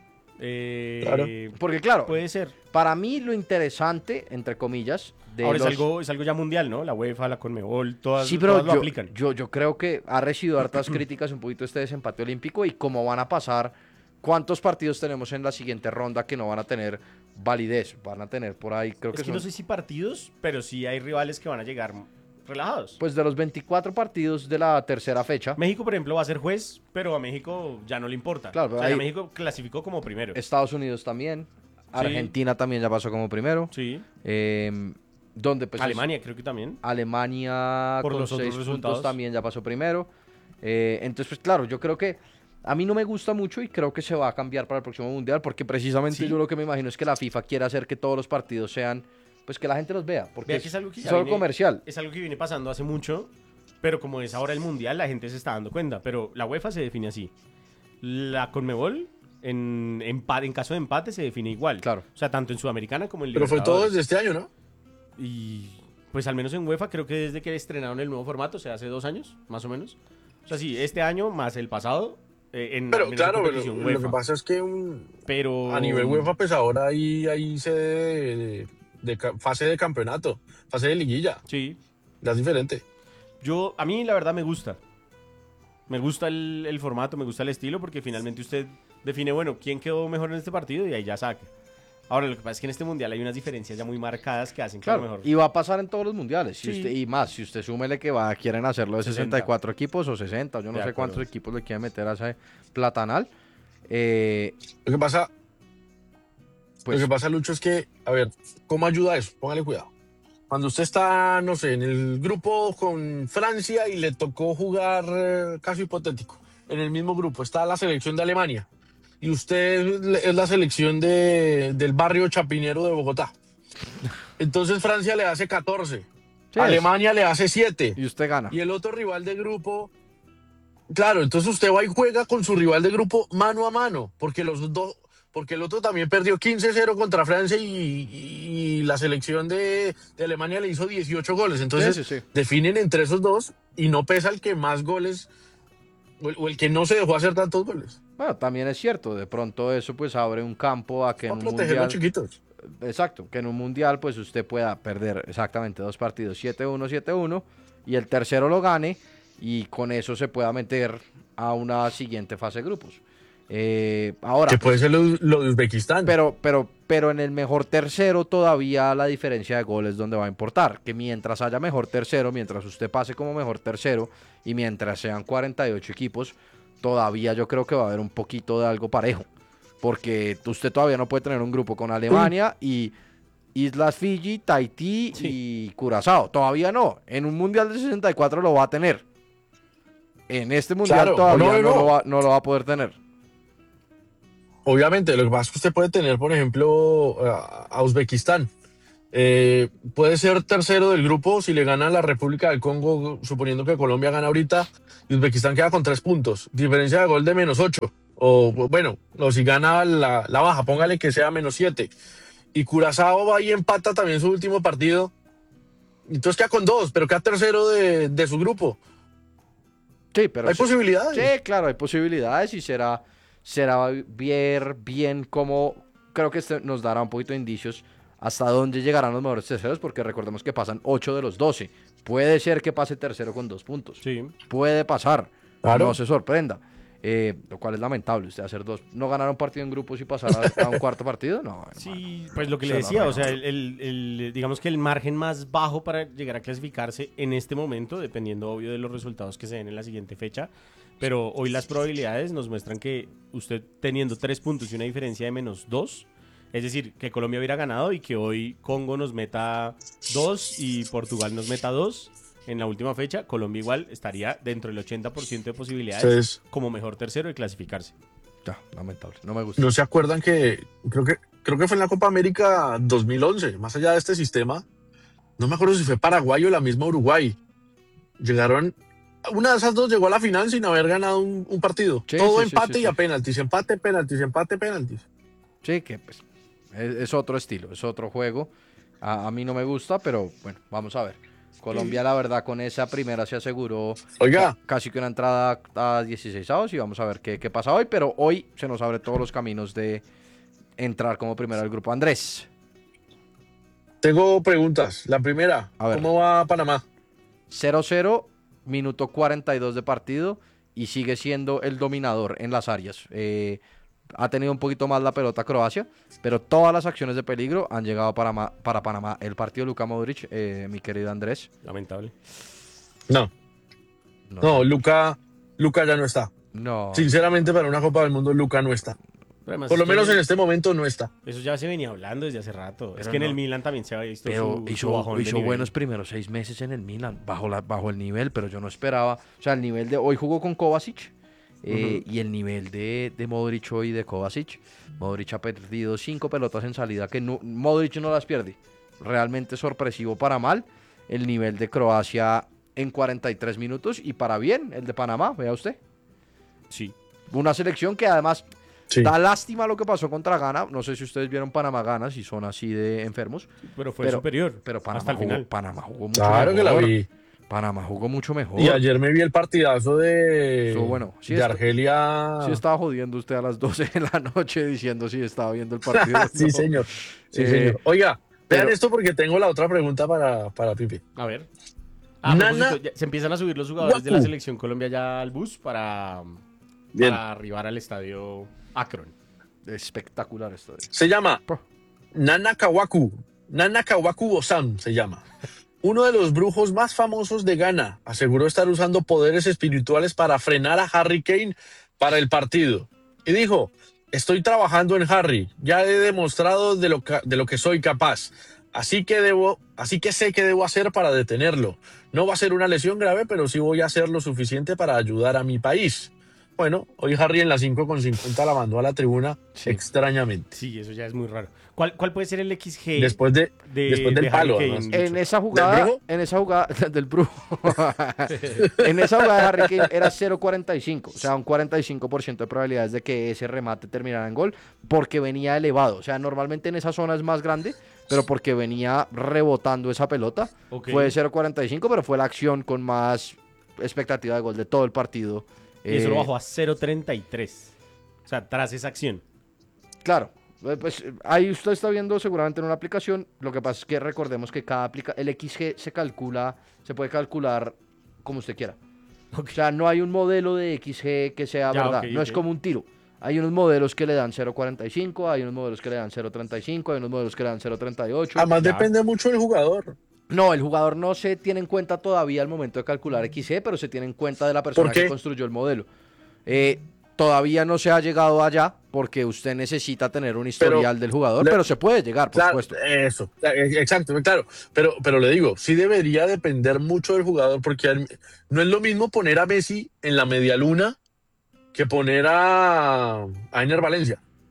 Eh, Claro. Porque, claro, Puede ser. para mí lo interesante, entre comillas, de Ahora los... es, algo, es algo ya mundial, ¿no? La UEFA, la Conmebol, todas, Sí, pero todas lo yo, aplican. yo, yo creo que ha recibido hartas críticas un poquito este desempate olímpico y cómo van a pasar, cuántos partidos tenemos en la siguiente ronda que no van a tener validez. Van a tener por ahí, creo Es que que son... no sé si partidos, pero sí hay rivales que van a llegar relajados. Pues de los veinticuatro partidos de la tercera fecha, México, por ejemplo, va a ser juez, pero a México ya no le importa. Claro, o pero sea, ya ahí- México clasificó como primero. Estados Unidos también, Argentina también ya pasó como primero. Sí. Eh, donde pues es- Alemania creo que también. Alemania Por con los otros seis puntos resultados. también ya pasó primero. Eh, entonces, pues claro, yo creo que a mí no me gusta mucho y creo que se va a cambiar para el próximo mundial porque precisamente Sí. yo lo que me imagino es que la FIFA quiere hacer que todos los partidos sean, pues que la gente los vea, porque Vea es, que es algo que ya solo viene- comercial. Es algo que viene pasando hace mucho, pero como es ahora el mundial, la gente se está dando cuenta. Pero la UEFA se define así. La Conmebol, en, empa- en caso de empate, se define igual. Claro. O sea, tanto en Sudamericana como en Pero fue todo Libertadores. desde este año, ¿no? Y pues al menos en UEFA creo que desde que estrenaron el nuevo formato, o sea, hace dos años, más o menos. O sea, sí, este año más el pasado, eh, en, al Pero menos en claro, pero competición lo UEFA. que pasa es que un- Pero a nivel UEFA, pues ahora hay, hay sede de, de ca- fase de campeonato, fase de liguilla. Sí, Ya es diferente. yo, a mí la verdad me gusta. Me gusta el, el formato, me gusta el estilo, porque finalmente usted define, bueno, quién quedó mejor en este partido y ahí ya saque. Ahora, lo que pasa es que en este mundial hay unas diferencias ya muy marcadas que hacen que a lo Claro, mejor... y va a pasar en todos los mundiales. Si Sí. usted, y más, si usted súmele que va, quieren hacerlo de sesenta. sesenta y cuatro equipos o sesenta, yo no De sé acuerdo. cuántos equipos le quieren meter a ese platanal. Eh, Lo que pasa, pues lo que pasa, Lucho, es que, a ver, ¿cómo ayuda eso? Póngale cuidado. Cuando usted está, no sé, en el grupo con Francia y le tocó jugar, eh, caso hipotético, en el mismo grupo está la selección de Alemania y usted es la selección de, del barrio chapinero de Bogotá. Entonces Francia le hace catorce, sí, Alemania le hace siete y usted gana. y el otro rival de grupo... Claro, entonces usted va y juega con su rival de grupo mano a mano, porque los dos, porque el otro también perdió quince cero contra Francia y, y la selección de, de Alemania le hizo dieciocho goles. Entonces Sí, sí, sí. definen entre esos dos y no pesa el que más goles o el, o el que no se dejó hacer tantos goles. Bueno, también es cierto, de pronto eso pues abre un campo a que en Para un proteger a los mundial, chiquitos. exacto, que en un mundial pues usted pueda perder exactamente dos partidos, siete uno, siete uno, y el tercero lo gane y con eso se pueda meter a una siguiente fase de grupos. Eh, ahora, Que puede ser lo, lo de Uzbekistán. pero, pero, pero en el mejor tercero todavía la diferencia de goles donde va a importar. Que mientras haya mejor tercero, mientras usted pase como mejor tercero y mientras sean cuarenta y ocho equipos, todavía yo creo que va a haber un poquito de algo parejo. Porque usted todavía no puede tener un grupo con Alemania y Islas Fiji, Tahití y Curazao. Todavía no. En un mundial de sesenta y cuatro lo va a tener. En este mundial Claro, todavía no, no, no, no. Lo va, no lo va a poder tener. obviamente, lo que pasa es que usted puede tener, por ejemplo, a, a Uzbekistán. Eh, puede ser tercero del grupo si le gana a la República del Congo, suponiendo que Colombia gana ahorita, y Uzbekistán queda con tres puntos. Diferencia de gol de menos ocho. O bueno, o si gana la, la baja, póngale que sea menos siete. Y Curazao va y empata también su último partido. Entonces queda con dos, pero queda tercero de, de su grupo. Sí, pero Hay sí, posibilidades. sí, claro, hay posibilidades y será, será ver bien cómo, creo que este nos dará un poquito de indicios hasta dónde llegarán los mejores terceros, porque recordemos que pasan ocho de los doce. Puede ser que pase tercero con dos puntos. Sí. Puede pasar, Claro. no se sorprenda. Eh, lo cual es lamentable, usted hacer dos, no ganar un partido en grupos y pasar a, a un cuarto partido, no. Sí, pues lo que le Se decía, la o sea, el, el- el- digamos que el margen más bajo para llegar a clasificarse en este momento, dependiendo obvio de los resultados que se den en la siguiente fecha, pero hoy las probabilidades nos muestran que usted teniendo tres puntos y una diferencia de menos dos, es decir, que Colombia hubiera ganado y que hoy Congo nos meta dos y Portugal nos meta dos. En la última fecha, Colombia igual estaría dentro del ochenta por ciento de posibilidades Entonces, como mejor tercero de clasificarse. Ya, lamentable, no me gusta. ¿no se acuerdan que creo que creo que fue en la Copa América dos mil once, más allá de este sistema? No me acuerdo si fue Paraguay o la misma Uruguay. Llegaron, una de esas dos llegó a la final sin haber ganado un, un partido. Sí, Todo sí, sí, empate sí, y sí. a penaltis, empate, penaltis, empate, penaltis. Sí, que pues es, es otro estilo, es otro juego. A, a mí no me gusta, pero bueno, vamos a ver. Colombia, la verdad, con esa primera se aseguró Oiga, ca- casi que una entrada a dieciséis avos y vamos a ver qué, qué pasa hoy, pero hoy se nos abre todos los caminos de entrar como primero al grupo. Andrés, tengo preguntas. La primera, A ver. ¿cómo va Panamá? cero cero, minuto cuarenta y dos de partido y sigue siendo el dominador en las áreas. Eh, ha tenido un poquito más la pelota Croacia, pero todas las acciones de peligro han llegado para, Ma- para Panamá. El partido de Luka Modric, eh, mi querido Andrés. Lamentable. No, No, no, Luca, Luca ya no está. no. Sinceramente, para una Copa del Mundo, Luca no está. Pero además Por lo es que menos en este momento no está. eso ya se venía hablando desde hace rato. es Pero que en no. el Milan también se había visto Pero su, su hizo, bajón de hizo nivel. buenos primeros seis meses en el Milan, bajo, la, bajo el nivel, pero yo no esperaba. O sea, el nivel de. Hoy jugó con Kovacic. eh, Y el nivel de, de Modric hoy de Kovacic. Modric ha perdido cinco pelotas en salida que no, Modric no las pierde. Realmente sorpresivo para mal. El nivel de Croacia en cuarenta y tres minutos y para bien el de Panamá, vea usted. Sí. Una selección que además Sí. da lástima lo que pasó contra Ghana. No sé si ustedes vieron Panamá-Ghana, si son así de enfermos. Pero fue Pero- superior. Pero Panamá, hasta el jugó, final. Panamá jugó mucho Claro que la mejor. vi. Panamá jugó mucho mejor. Y ayer me vi el partidazo de, Estuvo bueno. Sí, de está- Argelia. Sí estaba jodiendo usted a las doce de la noche diciendo si estaba viendo el partido. sí, No. señor. Sí, Eh, señor. Oiga, vean pero- esto porque tengo la otra pregunta para, para Pipe. A ver. Ah, a Nana- propósito, ya se empiezan a subir los jugadores de la Guacu. selección Colombia ya al bus para, Bien. para arribar al estadio Akron. Espectacular esto. Se llama Pro. Nana Kawaku. Nana Kawaku Osam se llama. Uno de los brujos más famosos de Ghana aseguró estar usando poderes espirituales para frenar a Harry Kane para el partido. Y dijo, estoy trabajando en Harry, ya he demostrado de lo, ca- de lo que soy capaz. Así que, debo, así que sé qué debo hacer para detenerlo. No va a ser una lesión grave, pero sí voy a hacer lo suficiente para ayudar a mi país. Bueno, hoy Harry en la cinco con cincuenta la mandó a la tribuna Sí. extrañamente. Sí, eso ya es muy raro. ¿Cuál, cuál puede ser el X G Después, de, de, después del de palo, Harry además. Kane? En esa jugada, brujo? en esa jugada del brujo, en esa jugada de Harry Kane era cero cuarenta y cinco, o sea, un cuarenta y cinco por ciento de probabilidades de que ese remate terminara en gol, porque venía elevado, o sea, normalmente en esa zona es más grande, pero porque venía rebotando esa pelota, Ok. fue cero cuarenta y cinco, pero fue la acción con más expectativa de gol de todo el partido. Y eso lo Eh, bajó a cero treinta y tres. O sea, tras esa acción. Claro, eh, pues eh, ahí usted está viendo seguramente en una aplicación. Lo que pasa es que recordemos que cada aplica el X G se calcula, se puede calcular como usted quiera. Ok. O sea, no hay un modelo de X G que sea Ya, verdad. ok, no es ok. como un tiro. Hay unos modelos que le dan cero cuarenta y cinco, hay unos modelos que le dan cero treinta y cinco, hay unos modelos que le dan cero treinta y ocho. Además Ya. depende mucho del jugador. No, el jugador no se tiene en cuenta todavía al momento de calcular X G, pero se tiene en cuenta de la persona ¿Por qué? que construyó el modelo. Eh, todavía no se ha llegado allá porque usted necesita tener un historial del jugador, le- pero se puede llegar, por Claro, supuesto. eso, eh, exacto, claro. Pero, pero le digo, sí debería depender mucho del jugador, porque al- no es lo mismo poner a Messi en la media luna que poner a, a Ener Valencia.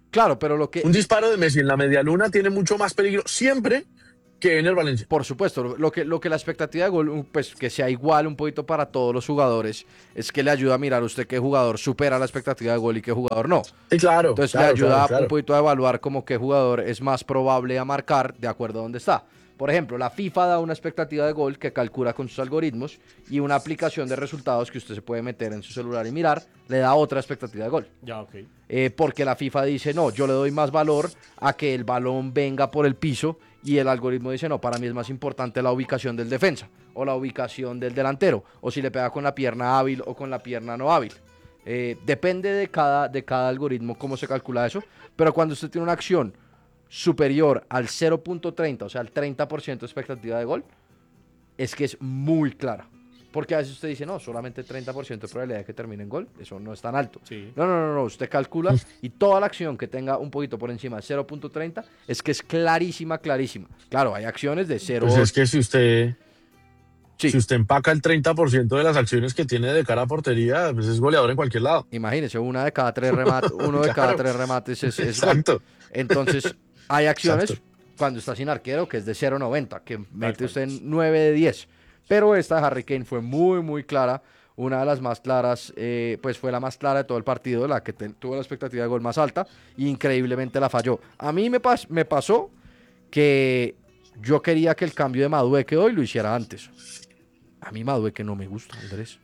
Claro, pero lo que, Un disparo de Messi en la media luna tiene mucho más peligro siempre que en el Valencia. por supuesto, lo que, lo que la expectativa de gol, pues que sea igual un poquito para todos los jugadores, es que le ayuda a mirar usted qué jugador supera la expectativa de gol y qué jugador no. Sí, claro. Entonces claro, le ayuda claro, claro. un poquito a evaluar como qué jugador es más probable a marcar de acuerdo a dónde está. Por ejemplo, la FIFA da una expectativa de gol que calcula con sus algoritmos y una aplicación de resultados que usted se puede meter en su celular y mirar, le da otra expectativa de gol. Ya, ok. Eh, porque la FIFA dice, no, yo le doy más valor a que el balón venga por el piso y el algoritmo dice, no, para mí es más importante la ubicación del defensa o la ubicación del delantero o si le pega con la pierna hábil o con la pierna no hábil. Eh, depende de cada, de cada algoritmo cómo se calcula eso, pero cuando usted tiene una acción superior al cero punto treinta, o sea, al treinta por ciento de expectativa de gol, es que es muy clara. Porque a veces usted dice, no, solamente treinta por ciento de probabilidad de que termine en gol, eso no es tan alto. Sí. No, no, no, no, usted calcula y toda la acción que tenga un poquito por encima de cero punto treinta es que es clarísima, clarísima. Claro, hay acciones de cero. Pues es que si usted, Sí, si usted empaca el treinta por ciento de las acciones que tiene de cara a portería, pues es goleador en cualquier lado. imagínese, una de cada tres remates, uno de cada Claro. tres remates es, es gol. Exacto. Entonces, hay acciones Exacto. cuando está sin arquero que es de cero punto noventa, que mete cual. usted en nueve de diez. Pero esta de Harry Kane fue muy, muy clara. Una de las más claras, eh, pues fue la más clara de todo el partido, la que te- tuvo la expectativa de gol más alta. Y increíblemente la falló. A mí me, pas- me pasó que yo quería que el cambio de Madueque hoy lo hiciera antes. A mí Madueque no me gusta, Andrés.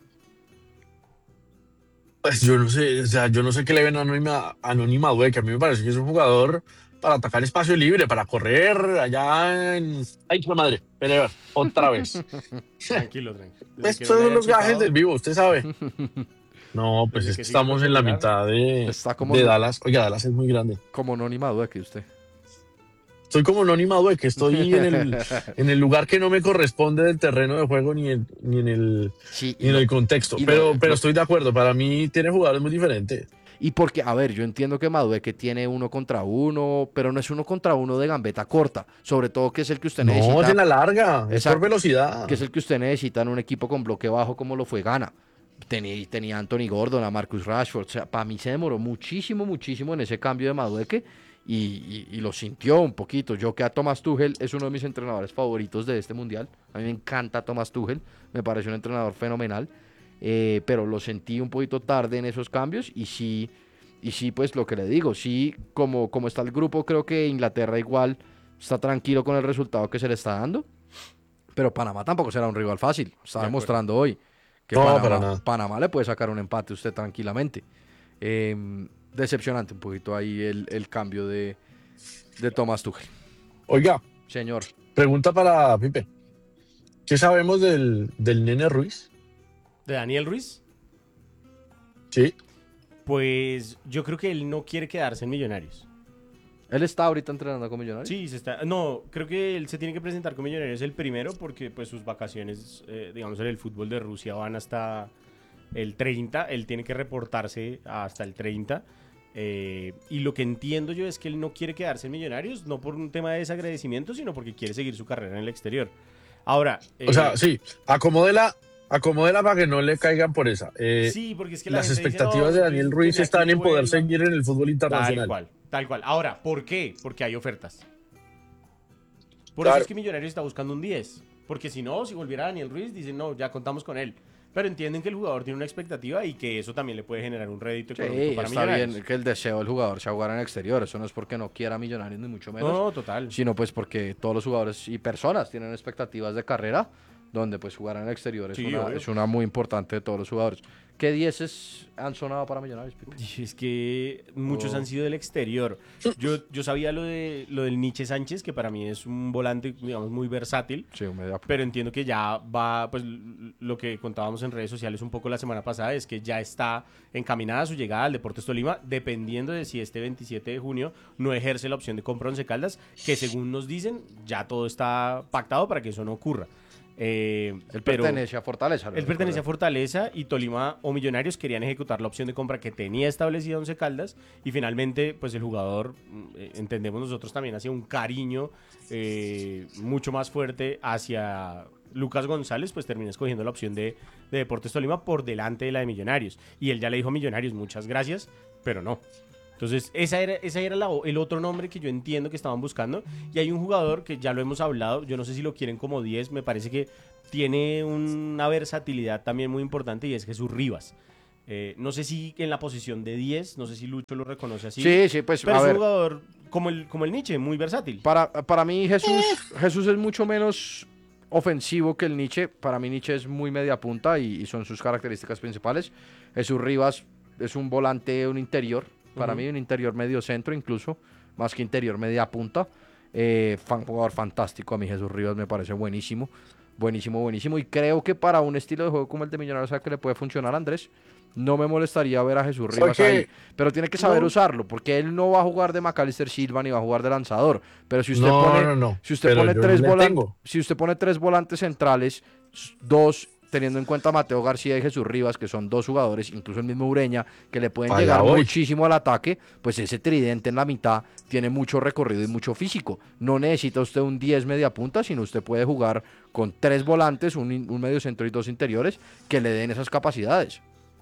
Pues yo no sé, o sea, yo no sé qué le ven a Anónima, Anónima Due, que a mí me parece que es un jugador para atacar espacio libre, para correr allá en... ¡Ay, qué madre! Pero otra vez. Tranquilo, tranquilo. Desde Estos que no le son hayan los gajes chutado, del vivo, usted sabe. No, pues Desde es que que sigue estamos con en la celular. mitad de, Está como, de no- Dallas. Oiga, Dallas es muy grande. como Noni Madueque usted. Estoy como Anónima Due, que estoy en el, en el lugar que no me corresponde del terreno de juego ni en, ni en el, Sí, ni en no- el contexto. y Pero, no- pero no- estoy de acuerdo, para mí tiene jugadores muy diferentes. Y porque, a ver, yo entiendo que Madueque tiene uno contra uno, pero no es uno contra uno de gambeta corta. Sobre todo que es el que usted No, necesita. es en la larga, es Exacto. por velocidad. Que es el que usted necesita en un equipo con bloque bajo como lo fue Ghana. Tenía, tenía a Anthony Gordon, a Marcus Rashford. O sea, para mí se demoró muchísimo, muchísimo en ese cambio de Madueque y, y- y lo sintió un poquito. Yo que a Thomas Tuchel es uno de mis entrenadores favoritos de este mundial. A mí me encanta Thomas Tuchel, me parece un entrenador fenomenal. Eh, pero lo sentí un poquito tarde en esos cambios y sí, y sí, pues lo que le digo, sí, como, como está el grupo, creo que Inglaterra igual está tranquilo con el resultado que se le está dando, pero Panamá tampoco será un rival fácil, está De acuerdo. demostrando hoy que No, Panamá, para nada. Panamá le puede sacar un empate a usted tranquilamente. Eh, decepcionante un poquito ahí el, el cambio de, de Thomas Tuchel. Oiga, Señor, pregunta para Pipe. ¿Qué sabemos del, del Nene Ruiz? ¿De Daniel Ruiz? Sí. Pues yo creo que él no quiere quedarse en Millonarios. él está ahorita entrenando con Millonarios. Sí, se está. No, creo que él se tiene que presentar con Millonarios el primero porque pues sus vacaciones, eh, digamos, en el fútbol de Rusia van hasta el treinta. Él tiene que reportarse hasta el treinta. Eh, y lo que entiendo yo es que él no quiere quedarse en Millonarios, no por un tema de desagradecimiento, sino porque quiere seguir su carrera en el exterior. Ahora, O sea, eh, sí, acomódela, acomódela para que no le caigan por esa. Eh, sí, porque es que la las gente dice, expectativas no, de Daniel pues, Ruiz tenía están que en poder vuelva. seguir en el fútbol Tal internacional. cual, tal cual. Ahora, ¿por qué? Porque hay ofertas. Por Claro. eso es que Millonarios está buscando un diez. Porque si no, si volviera Daniel Ruiz, dicen, no, ya contamos con él. Pero entienden que el jugador tiene una expectativa y que eso también le puede generar un rédito Sí, económico para está Millonarios. bien que el deseo del jugador sea jugar en el exterior. Eso no es porque no quiera Millonarios ni mucho menos. No, total. Sino pues porque todos los jugadores y personas tienen expectativas de carrera donde pues jugar en el exterior es, Sí, una, obvio. es una muy importante de todos los jugadores. ¿Qué dieces han sonado para Millonarios, Pipe? Y es que muchos Oh. han sido del exterior. Yo, yo sabía lo, de, lo del Nietzsche Sánchez, que para mí es un volante, digamos, muy versátil. Sí, un media- Pero entiendo que ya va, pues l- lo que contábamos en redes sociales un poco la semana pasada es que ya está encaminada su llegada al Deportes Tolima, dependiendo de si este veintisiete de junio no ejerce la opción de compra Once Caldas, que según nos dicen, ya todo está pactado para que eso no ocurra. Eh, Él pero pertenece a Fortaleza. lo él pertenece a recuerdo. Fortaleza y Tolima o Millonarios querían ejecutar la opción de compra que tenía establecida Once Caldas y finalmente pues el jugador, mm, eh, entendemos nosotros también, hacía un cariño eh, mucho más fuerte hacia Lucas González, pues termina escogiendo la opción de, de Deportes Tolima por delante de la de Millonarios. Y él ya le dijo a Millonarios muchas gracias, pero no. Entonces, esa era, esa era la, el otro nombre que yo entiendo que estaban buscando. Y hay un jugador que ya lo hemos hablado, yo no sé si lo quieren como diez, me parece que tiene una versatilidad también muy importante y es Jesús Rivas. Eh, no sé si en la posición de diez, no sé si Lucho lo reconoce así. Sí, sí, pues pero a es ver. un jugador como el, como el Nietzsche, muy versátil. Para, para mí Jesús, Jesús es mucho menos ofensivo que el Nietzsche. Para mí Nietzsche es muy media punta y, y son sus características principales. Jesús Rivas es un volante, un interior. Para uh-huh. mí un interior medio centro incluso, más que interior media punta. Eh, fan, jugador fantástico, a mí Jesús Rivas me parece buenísimo. Buenísimo, buenísimo. Y creo que para un estilo de juego como el de Millonarios, ¿sabe que le puede funcionar a Andrés? No me molestaría ver a Jesús Rivas okay. ahí, pero tiene que saber no. usarlo, porque él no va a jugar de Macalister Silva ni va a jugar de lanzador. Pero si usted no, pone, no, no. si usted pone tres no volantes, si usted pone tres volantes centrales, dos teniendo en cuenta a Mateo García y Jesús Rivas, que son dos jugadores, incluso el mismo Ureña, que le pueden Allá llegar voy. muchísimo al ataque, pues ese tridente en la mitad tiene mucho recorrido y mucho físico. No necesita usted un diez media punta, sino usted puede jugar con tres volantes, un, un medio centro y dos interiores, que le den esas capacidades.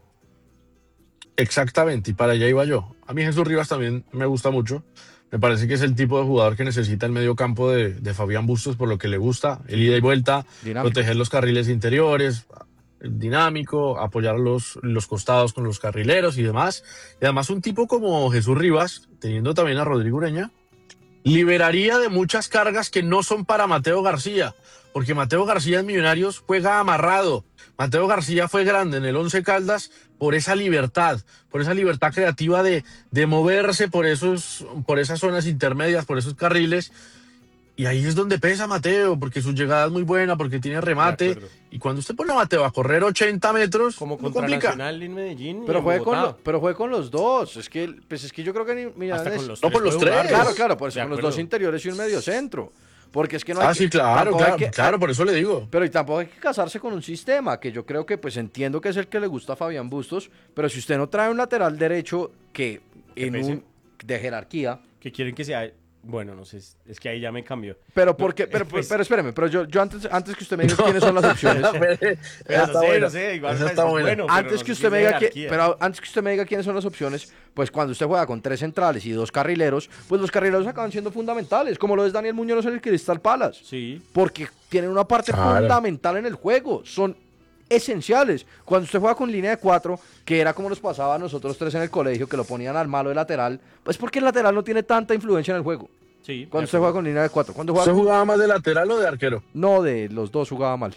Exactamente, y para allá iba yo. A mí Jesús Rivas también me gusta mucho. Me parece que es el tipo de jugador que necesita el medio campo de, de Fabián Bustos por lo que le gusta, el ida y vuelta, dinámico. Proteger los carriles interiores, dinámico, apoyar los, los costados con los carrileros y demás. Y además un tipo como Jesús Rivas, teniendo también a Rodrigo Ureña, liberaría de muchas cargas que no son para Mateo García, porque Mateo García en Millonarios juega amarrado. Mateo García fue grande en el Once Caldas por esa libertad, por esa libertad creativa de, de moverse por, esos, por esas zonas intermedias, por esos carriles. Y ahí es donde pesa Mateo, porque su llegada es muy buena, porque tiene remate. Y cuando usted pone a Mateo a correr ochenta metros, como contra Nacional en Medellín. Pero en juegue, con Bogotá. lo, pero juegue con los dos. Es que, pues es que yo creo que ni Millonarios. Con los no, por los tres. jugar, Claro, claro, por eso de con los acuerdo. dos interiores y un medio centro. Porque es que no hay Ah, que, sí, claro, claro, que, claro, por eso le digo. Pero y tampoco hay que casarse con un sistema, que yo creo que pues entiendo que es el que le gusta a Fabián Bustos, pero si usted no trae un lateral derecho que en un, de jerarquía. Que quieren que sea... Bueno, no sé, es que ahí ya me cambió. Pero porque, pero, pues, pero espéreme, pero yo, yo antes, antes que usted me diga quiénes son las opciones. pero no sé, no sé, igual está bueno. bueno antes no que usted me diga que, pero antes que usted me diga quiénes son las opciones, pues cuando usted juega con tres centrales y dos carrileros, pues los carrileros acaban siendo fundamentales, como lo es Daniel Muñoz en el Crystal Palace. Sí. Porque tienen una parte claro. fundamental en el juego, son esenciales. Cuando usted juega con línea de cuatro, que era como nos pasaba a nosotros tres en el colegio, que lo ponían al malo de lateral, pues porque el lateral no tiene tanta influencia en el juego. Sí. Cuando usted juega con línea de cuatro. Cuando juega ¿Usted con... jugaba más de lateral o de arquero? No, de los dos jugaba mal.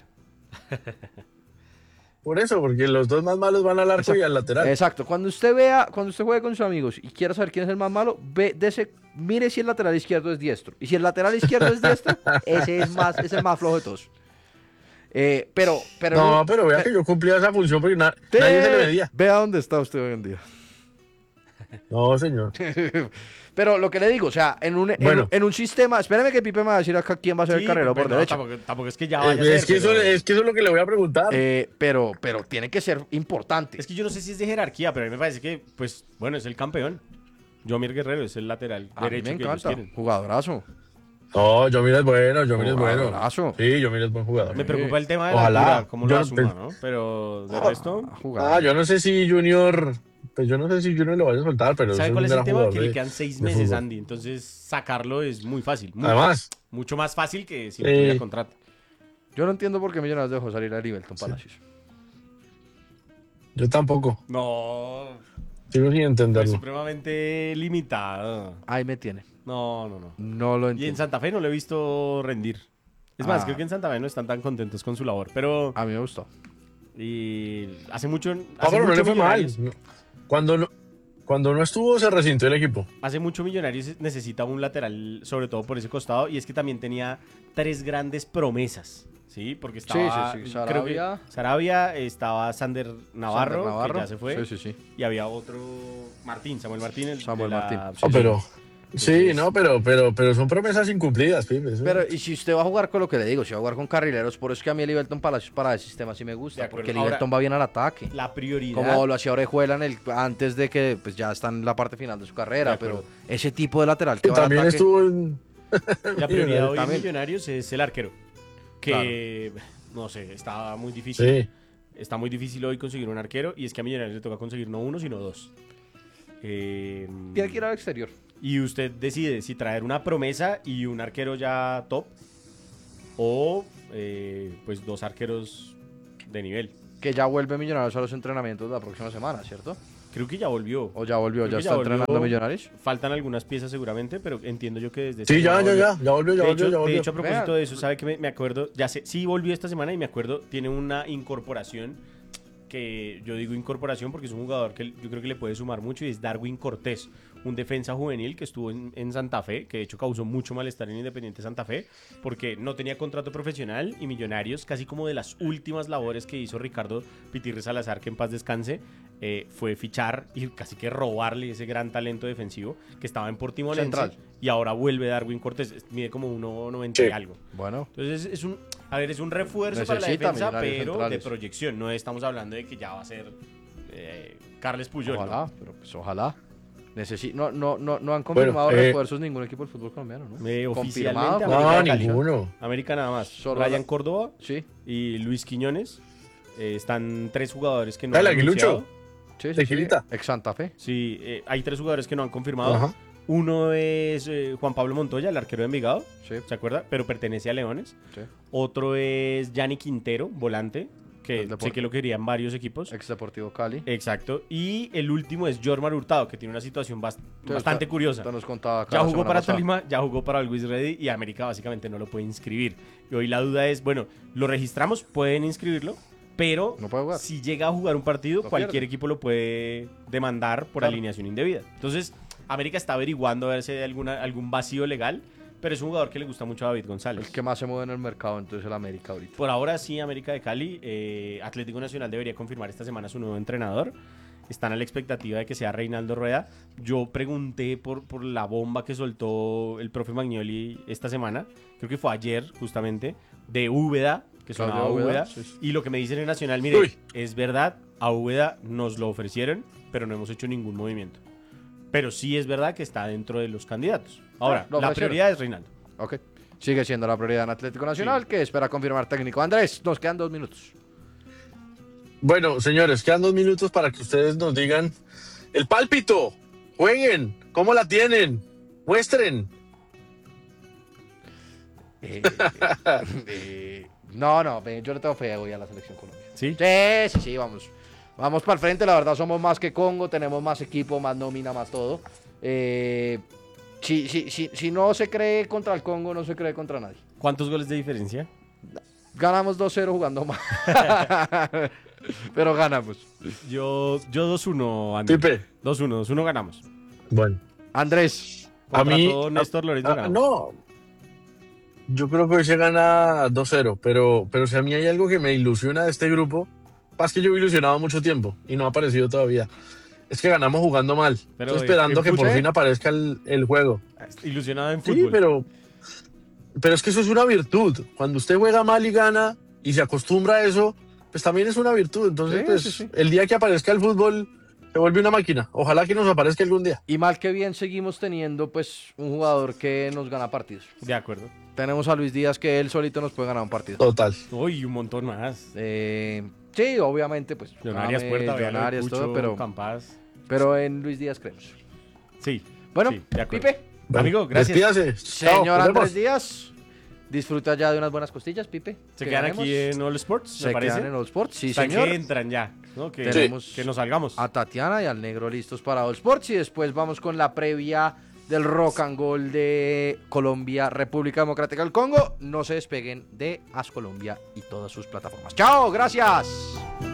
Por eso, porque los dos más malos van al arco Exacto. y al lateral. Exacto. Cuando usted vea, cuando usted juegue con sus amigos y quiera saber quién es el más malo, ve, dese, mire si el lateral izquierdo es diestro. Y si el lateral izquierdo es diestro, ese es más, es el más flojo de todos. Eh, pero, pero no, no, pero vea que yo cumplía esa función porque na te... nadie se le medía. Vea dónde está usted hoy en día. No, señor. Pero lo que le digo, o sea, en un, bueno. en, en un sistema, espéreme que Pipe me va a decir acá quién va a ser sí, el carrero por no, derecha. Tampoco, tampoco es que ya vaya eh, a es ser. Que pero... eso, es que eso es lo que le voy a preguntar. Eh, pero, pero tiene que ser importante. Es que yo no sé si es de jerarquía, pero a mí me parece que, pues, bueno, es el campeón. Yomir Guerrero es el lateral a derecho mí me que ellos encanta, tienen. Jugadorazo. No, Yomir es bueno, Yomir es bueno. Jugadorazo. Sí, Yomir es buen jugador. Me preocupa el tema de la Ojalá. altura, cómo lo Yo va a no sumar, te- ¿no? Pero de Ah, resto... Ah, yo no sé si Junior... Pues yo no sé si Junior lo vaya a soltar, pero ¿Sabe es cuál un es el gran tema? jugador Que de- le quedan seis de meses, fútbol. Andy. Entonces, sacarlo es muy fácil. Muy, Además, mucho más fácil que si no Sí. tuviera contrato. Yo no entiendo por qué Millonarios dejó salir a Livelton Palacios. yo tampoco. No, Sigo sin es entenderlo. supremamente limitado. Ahí me tiene. No, no, no. No lo Y en entiendo. Santa Fe no lo he visto rendir. Es más, Ah. creo que en Santa Fe no están tan contentos con su labor. Pero A mí me gustó. y hace mucho, No, hace pero no mucho le fue mal. Millonarios, No. Cuando no, cuando no estuvo, se resintió el equipo. hace mucho Millonarios necesita un lateral, sobre todo por ese costado. Y es que también tenía tres grandes promesas. Sí, porque estaba. sí, sí. creo que Sarabia. Sarabia, estaba Sander Navarro, Sander Navarro. que ya se fue. Sí, sí, sí. Y había otro Martín, Samuel Martín. El, Samuel de la- Martín. sí, No, sí. pero... Sí, Entonces- no, pero, pero, pero son promesas incumplidas, Pipe. eso- Pero, y si usted va a jugar con lo que le digo, si va a jugar con carrileros, por eso es que a mí el Livelton Palacios para el sistema sí me De gusta, acuerdo. porque el Ahora- Livelton va bien al ataque. La prioridad. Como lo hacía Orejuela en el, antes de que pues ya está en la parte final de su carrera, De pero acuerdo. ese tipo de lateral que que va al también ataque, estuvo en... La prioridad hoy en También. Millonarios es el arquero. Que, no sé, está muy difícil. Sí. Está muy difícil hoy conseguir un arquero. Y es que a Millonarios le toca conseguir no uno, sino dos. Eh, Tiene que ir al exterior. y usted decide si traer una promesa y un arquero ya top o eh, pues dos arqueros de nivel. Que ya vuelve Millonarios a los entrenamientos la próxima semana, ¿cierto? Creo que ya volvió. O ya volvió, Creo ya que está ya volvió. entrenando Millonarios. Faltan algunas piezas seguramente, pero entiendo yo que desde... Sí, esta ya, semana ya, volvió. ya. Ya volvió, ya De volvió, hecho, ya volvió. de hecho, a propósito Vean. de eso, ¿sabe que me, me acuerdo? Ya sé, sí volvió esta semana y me acuerdo, tiene una incorporación que yo digo incorporación porque es un jugador que yo creo que le puede sumar mucho y es Darwin Cortés, un defensa juvenil que estuvo en, en Santa Fe, que de hecho causó mucho malestar en Independiente Santa Fe porque no tenía contrato profesional y Millonarios, casi como de las últimas labores que hizo Ricardo Pitirre Salazar, que en paz descanse, eh, fue fichar y casi que robarle ese gran talento defensivo que estaba en Portimonense Central. y ahora vuelve Darwin Cortés, mide como uno noventa y Sí. algo. Bueno, Entonces es un, a ver, es un refuerzo para la Necesita defensa, Millonarios pero centrales. de proyección. No estamos hablando de que ya va a ser eh, Carles Puyol. ¿no? ojalá, pero pues ojalá. Necesi no, no, no, no han confirmado Bueno, eh, refuerzos ningún equipo del fútbol colombiano, ¿no? Eh, Confirmado, oficialmente, No, América de Cali. ninguno. América nada más. Solo Ryan la- Córdoba Sí, y Luis Quiñones. Eh, están tres jugadores que no Dale, han Aguilucho. anunciado. sí, sí, sí. Tequilita. Ex Santa Fe. Sí, eh, hay tres jugadores que no han confirmado. Ajá. Uno es eh, Juan Pablo Montoya, el arquero de Envigado, Sí, ¿se acuerda? Pero pertenece a Leones. sí. Otro es Yanni Quintero, volante, que El sé Depor- que lo querían varios equipos. Ex Deportivo Cali. Exacto. Y el último es Jormar Hurtado, que tiene una situación bast- Sí, bastante está- curiosa. está nos contaba acá Ya la jugó semana para pasada. Tolima, ya jugó para Always Ready y América básicamente no lo puede inscribir. Y hoy la duda es, bueno, lo registramos, pueden inscribirlo, pero No puede jugar. si llega a jugar un partido, Lo cualquier pierde. equipo lo puede demandar por Claro. alineación indebida. Entonces, América está averiguando a ver si hay alguna, algún vacío legal, pero es un jugador que le gusta mucho a David González. El que más se mueve en el mercado, entonces el América ahorita. Por ahora sí, América de Cali. eh, Atlético Nacional debería confirmar esta semana su nuevo entrenador. Están a la expectativa de que sea Reinaldo Rueda. Yo pregunté por, por la bomba que soltó el profe Magnoli esta semana. Creo que fue ayer, justamente, de Úbeda, que sonaba Claudio Úbeda, Úbeda. sí, sí. Y lo que me dicen en Nacional, mire, Uy. es verdad, a Úbeda nos lo ofrecieron, pero no hemos hecho ningún movimiento. Pero sí es verdad que está dentro de los candidatos. Ahora, Ah, lo la ofrecieron. prioridad es Reinaldo. Ok. Sigue siendo la prioridad en Atlético Nacional, que espera confirmar técnico. Andrés, nos quedan dos minutos. Bueno, señores, quedan dos minutos para que ustedes nos digan el pálpito. Jueguen. ¿Cómo la tienen? Muestren. Eh, eh, no, no, ve, yo le tengo fe hoy a la selección Colombia. ¿Sí? Sí, sí, sí, vamos. Vamos para el frente, la verdad somos más que Congo, tenemos más equipo, más nómina, más todo. Eh, si, si, si, si no se cree contra el Congo, no se cree contra nadie. ¿Cuántos goles de diferencia? Ganamos dos cero jugando mal. Pero ganamos. Yo, yo dos uno, Andy. Pipe. dos uno, dos uno ganamos. Bueno. Andrés, A Contra mí. todo Néstor Lorenzo ah, ganamos. no. Yo creo que hoy se gana dos cero, pero, pero si a mí hay algo que me ilusiona de este grupo, es que yo he ilusionado mucho tiempo y no ha aparecido todavía. Es que ganamos jugando mal. Pero, Estoy esperando ¿en que por fútbol? fin aparezca el, el juego. Ilusionado en Sí, fútbol. pero, pero es que eso es una virtud. Cuando usted juega mal y gana y se acostumbra a eso, pues también es una virtud. Entonces, Sí, pues, sí, sí. el día que aparezca el fútbol, se vuelve una máquina. Ojalá que nos aparezca algún día. y mal que bien seguimos teniendo pues un jugador que nos gana partidos. De acuerdo. Tenemos a Luis Díaz que él solito nos puede ganar un partido. Total. Uy, un montón más. Eh, sí, obviamente, pues. Millonarias James, Puerta, Millonarias, Millonarias, todo, pero, Campas. pero en Luis Díaz creemos. Sí. Bueno, sí, de acuerdo. Pipe, Bueno, Amigo, gracias. Despídase. Chao, señor nos Andrés vemos. Díaz, disfruta ya de unas buenas costillas, Pipe. ¿Se que quedan ganemos. aquí en All Sports? Se ¿Me parece? quedan en All Sports, sí, O sea, señor. que entran ya. ¿no? Que, Tenemos que nos salgamos. a Tatiana y al Negro listos para All Sports y después vamos con la previa del Rock and Gold de Colombia, República Democrática del Congo. No se despeguen de As Colombia y todas sus plataformas. ¡Chao! ¡Gracias!